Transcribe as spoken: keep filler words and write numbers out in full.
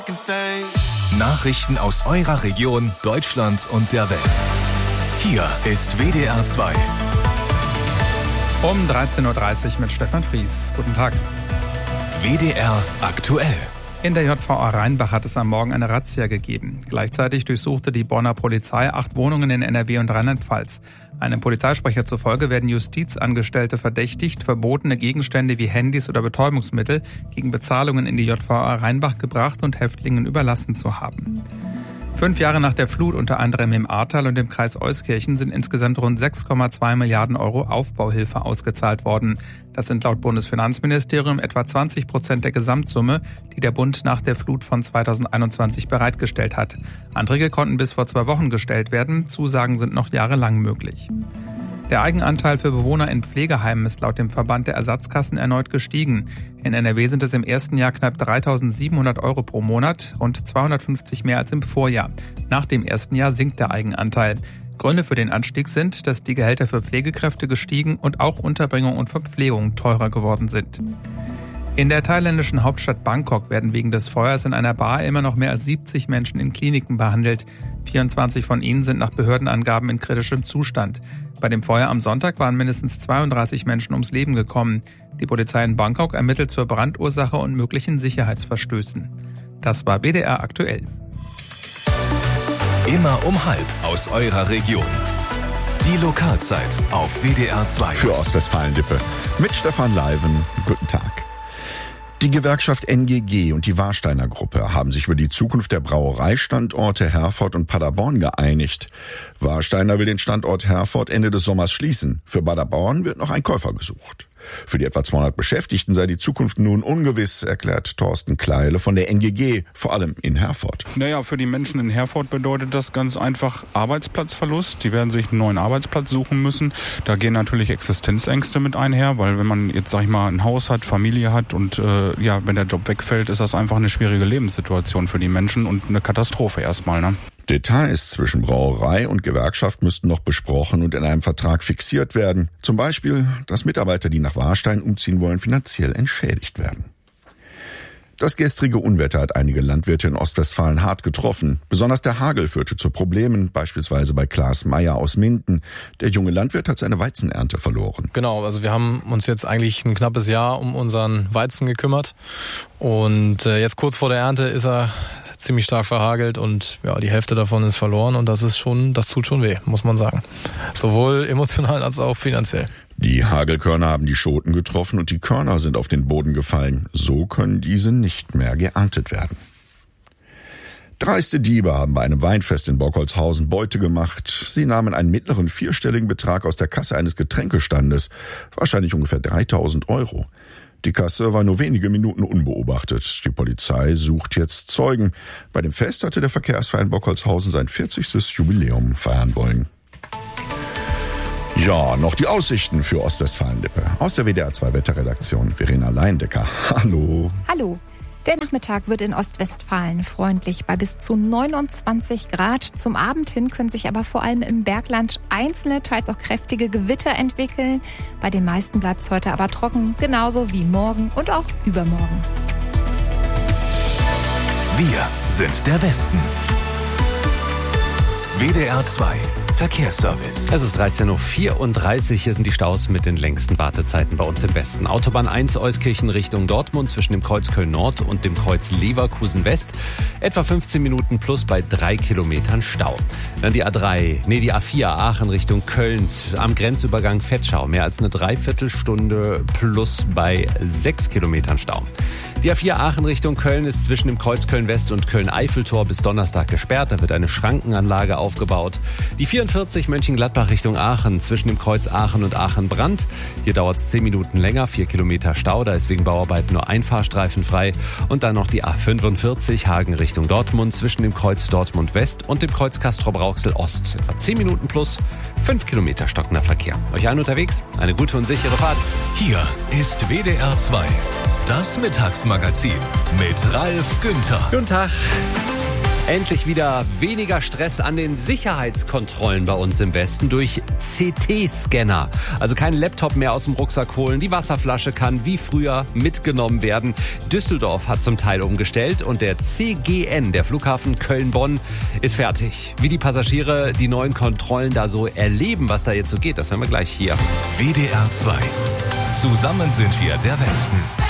Nachrichten aus eurer Region, Deutschland und der Welt. Hier ist W D R zwei. Um dreizehn Uhr dreißig mit Stefan Fries. Guten Tag. W D R aktuell. In der J V A Rheinbach hat es am Morgen eine Razzia gegeben. Gleichzeitig durchsuchte die Bonner Polizei acht Wohnungen in N R W und Rheinland-Pfalz. Einem Polizeisprecher zufolge werden Justizangestellte verdächtigt, verbotene Gegenstände wie Handys oder Betäubungsmittel gegen Bezahlungen in die J V A Rheinbach gebracht und Häftlingen überlassen zu haben. Fünf Jahre nach der Flut, unter anderem im Ahrtal und im Kreis Euskirchen, sind insgesamt rund sechs Komma zwei Milliarden Euro Aufbauhilfe ausgezahlt worden. Das sind laut Bundesfinanzministerium etwa zwanzig Prozent der Gesamtsumme, die der Bund nach der Flut von zweitausendeinundzwanzig bereitgestellt hat. Anträge konnten bis vor zwei Wochen gestellt werden, Zusagen sind noch jahrelang möglich. Der Eigenanteil für Bewohner in Pflegeheimen ist laut dem Verband der Ersatzkassen erneut gestiegen. In N R W sind es im ersten Jahr knapp dreitausendsiebenhundert Euro pro Monat, rund zweihundertfünfzig mehr als im Vorjahr. Nach dem ersten Jahr sinkt der Eigenanteil. Gründe für den Anstieg sind, dass die Gehälter für Pflegekräfte gestiegen und auch Unterbringung und Verpflegung teurer geworden sind. In der thailändischen Hauptstadt Bangkok werden wegen des Feuers in einer Bar immer noch mehr als siebzig Menschen in Kliniken behandelt. vierundzwanzig von ihnen sind nach Behördenangaben in kritischem Zustand. Bei dem Feuer am Sonntag waren mindestens zweiunddreißig Menschen ums Leben gekommen. Die Polizei in Bangkok ermittelt zur Brandursache und möglichen Sicherheitsverstößen. Das war W D R aktuell. Immer um halb aus eurer Region. Die Lokalzeit auf W D R zwei. Für Ostwestfalen-Lippe mit Stefan Leiven. Guten Tag. Die Gewerkschaft N G G und die Warsteiner Gruppe haben sich über die Zukunft der Brauereistandorte Herford und Paderborn geeinigt. Warsteiner will den Standort Herford Ende des Sommers schließen. Für Paderborn wird noch ein Käufer gesucht. Für die etwa zweihundert Beschäftigten sei die Zukunft nun ungewiss, erklärt Thorsten Kleile von der N G G, vor allem in Herford. Naja, für die Menschen in Herford bedeutet das ganz einfach Arbeitsplatzverlust. Die werden sich einen neuen Arbeitsplatz suchen müssen. Da gehen natürlich Existenzängste mit einher, weil wenn man jetzt, sag ich mal, ein Haus hat, Familie hat und äh, ja, wenn der Job wegfällt, ist das einfach eine schwierige Lebenssituation für die Menschen und eine Katastrophe erstmal, ne? Details zwischen Brauerei und Gewerkschaft müssten noch besprochen und in einem Vertrag fixiert werden. Zum Beispiel, dass Mitarbeiter, die nach Warstein umziehen wollen, finanziell entschädigt werden. Das gestrige Unwetter hat einige Landwirte in Ostwestfalen hart getroffen. Besonders der Hagel führte zu Problemen, beispielsweise bei Klaas Meyer aus Minden. Der junge Landwirt hat seine Weizenernte verloren. Genau, also wir haben uns jetzt eigentlich ein knappes Jahr um unseren Weizen gekümmert. Und äh, jetzt kurz vor der Ernte ist er ziemlich stark verhagelt und ja, die Hälfte davon ist verloren und das ist schon, das tut schon weh, muss man sagen. Sowohl emotional als auch finanziell. Die Hagelkörner haben die Schoten getroffen und die Körner sind auf den Boden gefallen. So können diese nicht mehr geerntet werden. Dreiste Diebe haben bei einem Weinfest in Bockholzhausen Beute gemacht. Sie nahmen einen mittleren vierstelligen Betrag aus der Kasse eines Getränkestandes, wahrscheinlich ungefähr dreitausend Euro. Die Kasse war nur wenige Minuten unbeobachtet. Die Polizei sucht jetzt Zeugen. Bei dem Fest hatte der Verkehrsverein Bockholzhausen sein vierzigstes Jubiläum feiern wollen. Ja, noch die Aussichten für Ostwestfalen-Lippe. Aus der W D R zwei Wetterredaktion, Verena Leindecker. Hallo. Hallo. Der Nachmittag wird in Ostwestfalen freundlich bei bis zu neunundzwanzig Grad. Zum Abend hin können sich aber vor allem im Bergland einzelne, teils auch kräftige Gewitter entwickeln. Bei den meisten bleibt es heute aber trocken, genauso wie morgen und auch übermorgen. Wir sind der Westen. W D R zwei Verkehrsservice. Es ist dreizehn Uhr vierunddreißig. Hier sind die Staus mit den längsten Wartezeiten bei uns im Westen. Autobahn eins Euskirchen Richtung Dortmund zwischen dem Kreuz Köln-Nord und dem Kreuz Leverkusen-West. Etwa fünfzehn Minuten plus bei drei Kilometern Stau. Dann die A drei, nee die A vier Aachen Richtung Köln am Grenzübergang Vetschau. Mehr als eine Dreiviertelstunde plus bei sechs Kilometern Stau. Die A vier Aachen Richtung Köln ist zwischen dem Kreuz Köln-West und Köln-Eiffeltor bis Donnerstag gesperrt. Da wird eine Schrankenanlage aufgebaut. Die vierundvierzig Mönchengladbach Richtung Aachen zwischen dem Kreuz Aachen und Aachen-Brand. Hier dauert es zehn Minuten länger, vier Kilometer Stau. Da ist wegen Bauarbeiten nur ein Fahrstreifen frei. Und dann noch die A fünfundvierzig Hagen Richtung Dortmund zwischen dem Kreuz Dortmund-West und dem Kreuz Castrop-Rauxel-Ost. Etwa zehn Minuten plus fünf Kilometer stockender Verkehr. Euch allen unterwegs eine gute und sichere Fahrt. Hier ist W D R zwei. Das Mittagsmagazin mit Ralf Günther. Guten Tag. Endlich wieder weniger Stress an den Sicherheitskontrollen bei uns im Westen durch C T-Scanner. Also kein Laptop mehr aus dem Rucksack holen. Die Wasserflasche kann wie früher mitgenommen werden. Düsseldorf hat zum Teil umgestellt und der C G N, der Flughafen Köln-Bonn, ist fertig. Wie die Passagiere die neuen Kontrollen da so erleben, was da jetzt so geht, das hören wir gleich hier. W D R zwei. Zusammen sind wir der Westen.